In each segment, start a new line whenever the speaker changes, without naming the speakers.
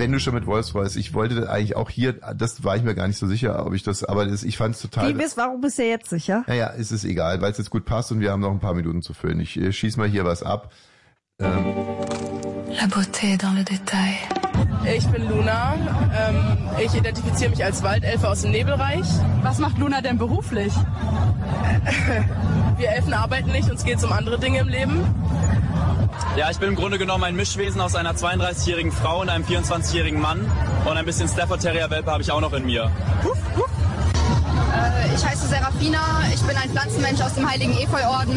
wenn du schon mit Rolls-Royce, ich wollte eigentlich auch hier, das war ich mir gar nicht so sicher, ob ich das, aber ich fand es total...
Warum bist du jetzt sicher?
Naja, es ist egal, weil es jetzt gut passt und wir haben noch ein paar Minuten zu füllen. Ich schieß mal hier was ab.
La beauté dans le détail.
Ich bin Luna. Ich identifiziere mich als Waldelfe aus dem Nebelreich.
Was macht Luna denn beruflich?
Wir Elfen arbeiten nicht, uns geht es um andere Dinge im Leben.
Ja, ich bin im Grunde genommen ein Mischwesen aus einer 32-jährigen Frau und einem 24-jährigen Mann. Und ein bisschen Stafford Terrier Welpe habe ich auch noch in mir.
Ich heiße Serafina, ich bin ein Pflanzenmensch aus dem Heiligen Efeu-Orden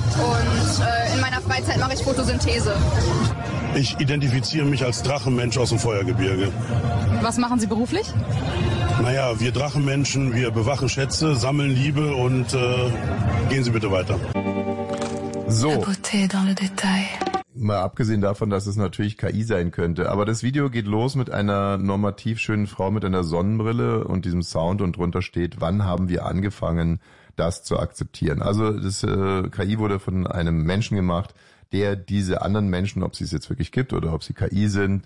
und in meiner Freizeit mache ich Photosynthese.
Ich identifiziere mich als Drachenmensch aus dem Feuergebirge.
Was machen Sie beruflich?
Naja, wir Drachenmenschen, wir bewachen Schätze, sammeln Liebe und gehen Sie bitte weiter.
So.
La beauté dans le détail.
Mal abgesehen davon, dass es natürlich KI sein könnte. Aber das Video geht los mit einer normativ schönen Frau mit einer Sonnenbrille und diesem Sound und drunter steht, wann haben wir angefangen, das zu akzeptieren. Also das KI wurde von einem Menschen gemacht, der diese anderen Menschen, ob sie es jetzt wirklich gibt oder ob sie KI sind,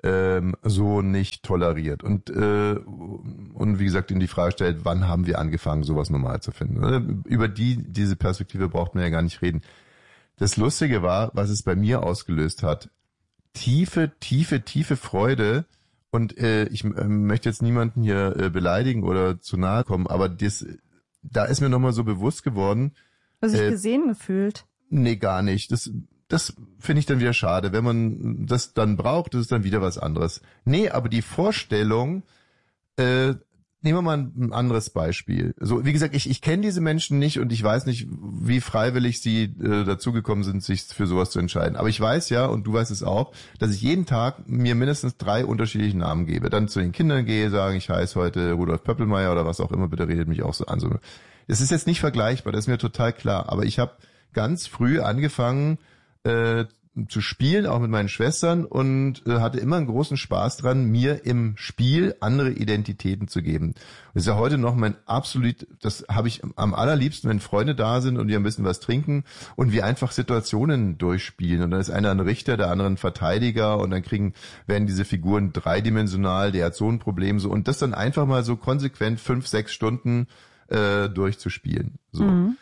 so nicht toleriert. Und wie gesagt, in die Frage stellt, wann haben wir angefangen, sowas normal zu finden. Über diese Perspektive braucht man ja gar nicht reden. Das Lustige war, was es bei mir ausgelöst hat. Tiefe Freude. Und ich möchte jetzt niemanden hier beleidigen oder zu nahe kommen, aber da ist mir nochmal so bewusst geworden.
Hast du dich gesehen gefühlt? Nee,
gar nicht. Das finde ich dann wieder schade. Wenn man das dann braucht, ist es dann wieder was anderes. Nee, aber die Vorstellung, nehmen wir mal ein anderes Beispiel. So, wie gesagt, ich kenne diese Menschen nicht und ich weiß nicht, wie freiwillig sie dazugekommen sind, sich für sowas zu entscheiden. Aber ich weiß ja, und du weißt es auch, dass ich jeden Tag mir mindestens 3 unterschiedliche Namen gebe. Dann zu den Kindern gehe, sagen, ich heiße heute Rudolf Pöppelmeier oder was auch immer, bitte redet mich auch so an. Es ist jetzt nicht vergleichbar, das ist mir total klar. Aber ich habe ganz früh angefangen zu spielen, auch mit meinen Schwestern und hatte immer einen großen Spaß dran, mir im Spiel andere Identitäten zu geben. Das ist ja heute noch das habe ich am allerliebsten, wenn Freunde da sind und wir ein bisschen was trinken und wir einfach Situationen durchspielen. Und dann ist einer ein Richter, der andere ein Verteidiger und dann werden diese Figuren dreidimensional, der hat so ein Problem so und das dann einfach mal so konsequent 5-6 Stunden durchzuspielen. So. Mhm.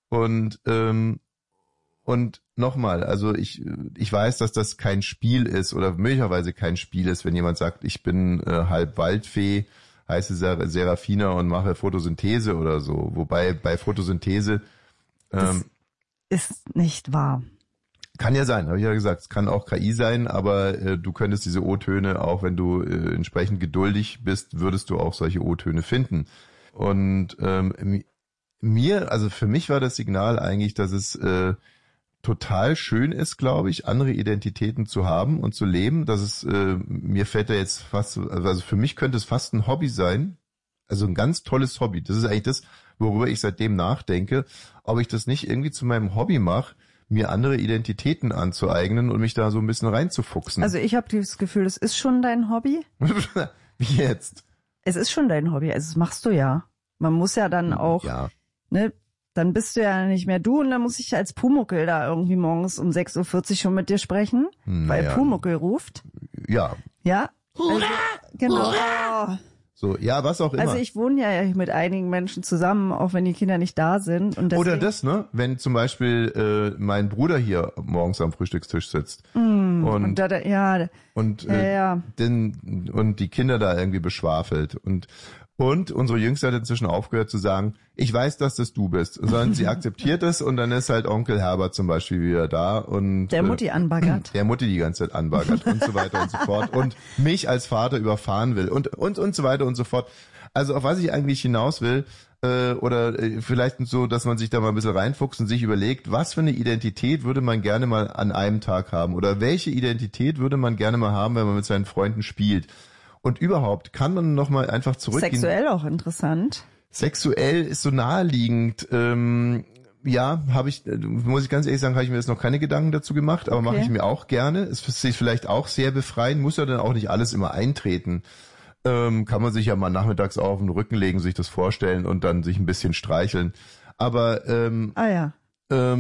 Und nochmal, also ich weiß, dass das kein Spiel ist oder möglicherweise kein Spiel ist, wenn jemand sagt, ich bin halb Waldfee, heiße Serafina und mache Photosynthese oder so. Wobei bei Photosynthese
das ist nicht wahr.
Kann ja sein, habe ich ja gesagt. Es kann auch KI sein, aber du könntest diese O-Töne, auch wenn du entsprechend geduldig bist, würdest du auch solche O-Töne finden. Und also für mich war das Signal eigentlich, dass es total schön ist, glaube ich, andere Identitäten zu haben und zu leben. Dass es mir fällt da jetzt fast, also für mich könnte es fast ein Hobby sein, also ein ganz tolles Hobby. Das ist eigentlich das, worüber ich seitdem nachdenke, ob ich das nicht irgendwie zu meinem Hobby mache, mir andere Identitäten anzueignen und mich da so ein bisschen reinzufuchsen.
Also ich habe das Gefühl, es ist schon dein Hobby.
Wie jetzt?
Es ist schon dein Hobby, also das machst du ja. Man muss ja dann auch, ne, dann bist du ja nicht mehr du und dann muss ich als Pumuckl da irgendwie morgens um 6:40 Uhr schon mit dir sprechen, weil Pumuckl ruft.
Ja.
Ja?
Hurra!
Also, genau.
Hurra!
So, ja, was auch immer.
Also ich wohne ja mit einigen Menschen zusammen, auch wenn die Kinder nicht da sind. Und
oder das, ne? Wenn zum Beispiel mein Bruder hier morgens am Frühstückstisch sitzt und die Kinder da irgendwie beschwafelt und unsere Jüngste hat inzwischen aufgehört zu sagen, ich weiß, dass das du bist, sondern sie akzeptiert es und dann ist halt Onkel Herbert zum Beispiel wieder da und
der Mutti anbaggert.
Der Mutti die ganze Zeit anbaggert und so weiter und so fort und mich als Vater überfahren will und so weiter und so fort. Also auf was ich eigentlich hinaus will, oder vielleicht so, dass man sich da mal ein bisschen reinfuchst und sich überlegt, was für eine Identität würde man gerne mal an einem Tag haben oder welche Identität würde man gerne mal haben, wenn man mit seinen Freunden spielt. Und überhaupt kann man noch mal einfach zurückgehen.
Sexuell auch interessant.
Sexuell ist so naheliegend. Ja, muss ich ganz ehrlich sagen, habe ich mir jetzt noch keine Gedanken dazu gemacht, aber mache ich mir auch gerne. Es ist vielleicht auch sehr befreiend, muss ja dann auch nicht alles immer eintreten. Kann man sich ja mal nachmittags auf den Rücken legen, sich das vorstellen und dann sich ein bisschen streicheln. Aber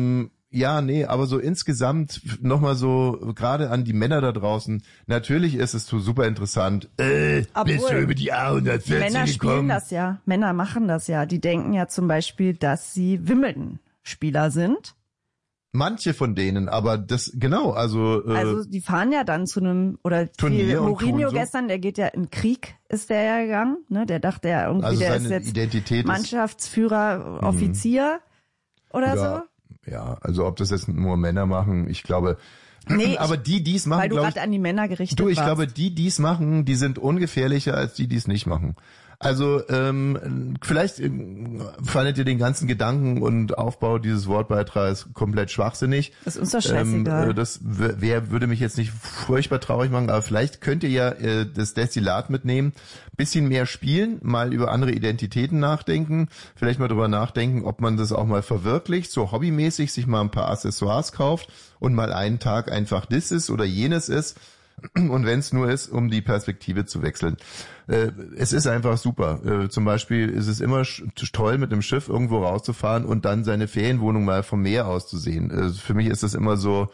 Ja, nee, aber so insgesamt nochmal so, gerade an die Männer da draußen, natürlich ist es so super interessant. Bist du über die 140
Männer spielen
gekommen?
das ja, Männer machen das ja. Die denken ja zum Beispiel, dass sie Wimbledon-Spieler sind.
Manche von denen, aber das, genau, also
die fahren ja dann zu einem, oder
Turnier und
Mourinho
tun so.
Gestern, der geht ja in Krieg, ist der ja gegangen, ne? Der dachte ja irgendwie,
Also
der ist
seine
jetzt
Identität
Mannschaftsführer, Offizier oder so.
Ja, also ob das jetzt nur Männer machen, ich glaube,
nee,
aber die es machen,
weil du gerade an die Männer gerichtet
ich
warst.
glaube, die es machen, die sind ungefährlicher als die es nicht machen. Also vielleicht fandet ihr den ganzen Gedanken und Aufbau dieses Wortbeitrags komplett schwachsinnig.
Das ist uns doch scheißegal.
Das würde mich jetzt nicht furchtbar traurig machen, aber vielleicht könnt ihr ja das Destillat mitnehmen, bisschen mehr spielen, mal über andere Identitäten nachdenken, vielleicht mal drüber nachdenken, ob man das auch mal verwirklicht, so hobbymäßig sich mal ein paar Accessoires kauft und mal einen Tag einfach das ist oder jenes ist. Und wenn es nur ist, um die Perspektive zu wechseln. Es ist einfach super. Zum Beispiel ist es immer toll, mit einem Schiff irgendwo rauszufahren und dann seine Ferienwohnung mal vom Meer aus zu sehen. Für mich ist das immer so,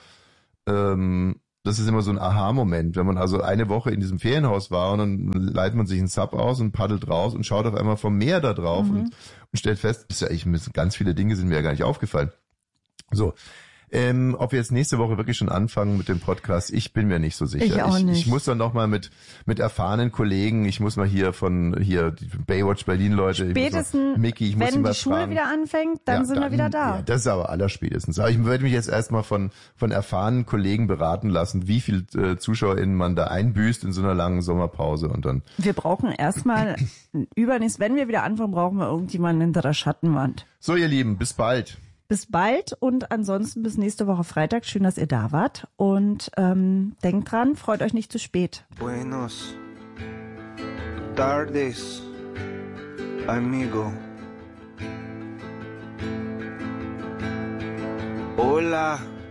ein Aha-Moment, wenn man also eine Woche in diesem Ferienhaus war und dann leitet man sich einen Sub aus und paddelt raus und schaut auf einmal vom Meer da drauf und stellt fest, ganz viele Dinge sind mir ja gar nicht aufgefallen. So. Ob wir jetzt nächste Woche wirklich schon anfangen mit dem Podcast, ich bin mir nicht so sicher.
Ich auch nicht.
Ich muss dann noch mal mit erfahrenen Kollegen, ich muss mal die Baywatch Berlin Leute,
spätestens,
Micky,
wenn die Schule wieder anfängt, dann sind wir wieder da.
Ja, das ist aber allerspätestens. Aber ich würde mich jetzt erstmal von erfahrenen Kollegen beraten lassen, wie viel ZuschauerInnen man da einbüßt in so einer langen Sommerpause und dann.
Wir brauchen erstmal wenn wir wieder anfangen, brauchen wir irgendjemanden hinter der Schattenwand.
So, ihr Lieben, bis bald.
Bis bald und ansonsten bis nächste Woche Freitag. Schön, dass ihr da wart. Und denkt dran, freut euch nicht zu spät.
Buenos tardes, amigo. Hola.